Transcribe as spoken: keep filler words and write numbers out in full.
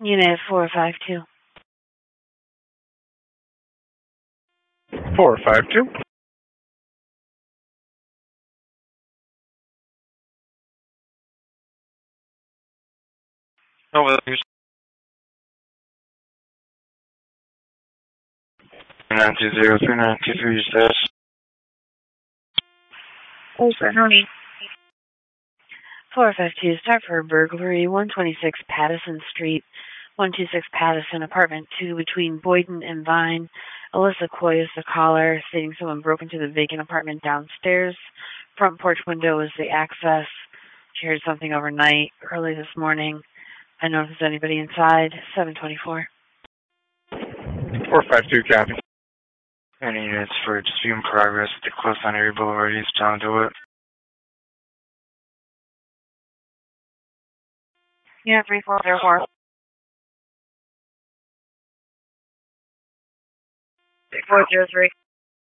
Unit four five two. four five two. Over there. nine two zero three nine two three status. Open, honey. four five two, start for burglary, one twenty-six Pattison Street, one twenty-six Pattison, apartment two, between Boyden and Vine. Alyssa Coy is the caller, stating someone broke into the vacant apartment downstairs. Front porch window is the access. She heard something overnight, early this morning. I don't know if there's anybody inside. seven twenty-four. four five two, copy. Any units for dispute in progress at the Close on Erie Boulevard, East John DeWitt. Unit three four zero four. three four zero three.